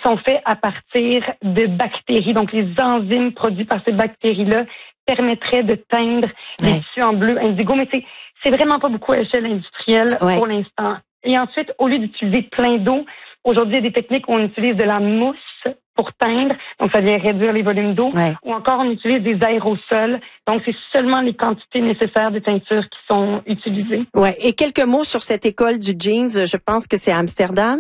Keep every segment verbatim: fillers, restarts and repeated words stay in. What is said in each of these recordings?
sont faits à partir de bactéries. Donc, les enzymes produits par ces bactéries-là permettraient de teindre ouais. les tissus en bleu indigo. Mais c'est, c'est vraiment pas beaucoup à échelle industrielle ouais. pour l'instant. Et ensuite, au lieu d'utiliser plein d'eau, aujourd'hui, il y a des techniques où on utilise de la mousse pour teindre, donc ça vient réduire les volumes d'eau, ouais. ou encore on utilise des aérosols, donc c'est seulement les quantités nécessaires de teinture qui sont utilisées. Ouais. Et quelques mots sur cette école du jeans, je pense que c'est à Amsterdam.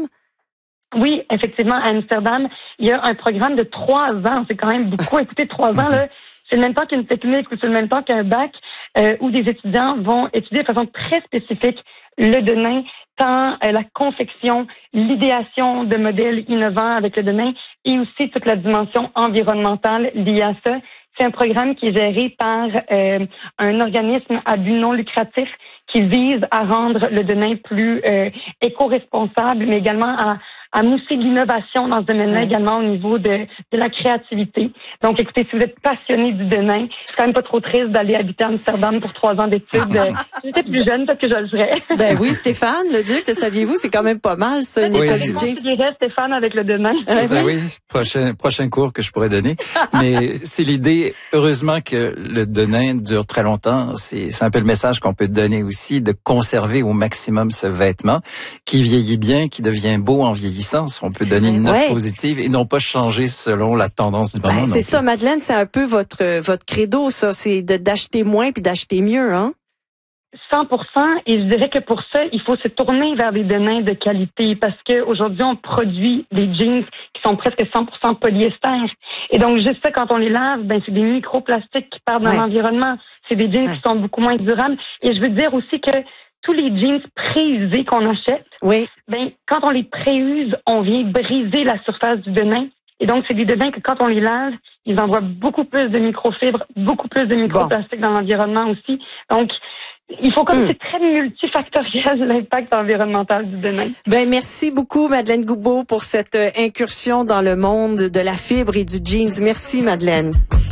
Oui, effectivement, à Amsterdam, il y a un programme de trois ans, c'est quand même beaucoup. Écoutez, trois ans, là, c'est le même temps qu'une technique ou c'est le même temps qu'un bac, euh, où des étudiants vont étudier de façon très spécifique le denim, tant euh, la confection, l'idéation de modèles innovants avec le denim et aussi toute la dimension environnementale liée à ça. C'est un programme qui est géré par euh, un organisme à but non lucratif qui vise à rendre le denim plus euh, éco-responsable, mais également à à mousser l'innovation dans ce domaine-là, ouais. également au niveau de, de la créativité. Donc, écoutez, si vous êtes passionné du denim, c'est quand même pas trop triste d'aller habiter à Amsterdam pour trois ans d'études. Si j'étais plus jeune, peut-être que je le ferais. Ben oui, Stéphane, le Duc, le saviez-vous, c'est quand même pas mal, ça, une oui. école du jeans. Je dirais Stéphane avec le denim. Ben oui, oui prochain, prochain cours que je pourrais donner. Mais c'est l'idée, heureusement que le denim dure très longtemps. C'est, c'est un peu le message qu'on peut donner aussi, de conserver au maximum ce vêtement qui vieillit bien, qui devient beau en vieillissant. On peut donner une note ouais. positive et non pas changer selon la tendance du moment. Ben, c'est ça, Madeleine, c'est un peu votre votre credo, ça, c'est de d'acheter moins puis d'acheter mieux, hein? cent pour cent, et je dirais que pour ça, il faut se tourner vers des denins de qualité parce que aujourd'hui on produit des jeans qui sont presque cent pour cent polyester. Et donc, juste ça, quand on les lave, ben c'est des microplastiques qui partent dans ouais. l'environnement. C'est des jeans ouais. qui sont beaucoup moins durables. Et je veux dire aussi que tous les jeans préusés qu'on achète, oui. ben quand on les préuse, on vient briser la surface du denim. Et donc, c'est des denins que quand on les lave, ils envoient beaucoup plus de microfibres, beaucoup plus de microplastiques bon. dans l'environnement aussi. Donc, il faut comme hum. c'est très multifactoriel l'impact environnemental du denim. Ben merci beaucoup Madeleine Goubeau pour cette incursion dans le monde de la fibre et du jeans. Merci Madeleine.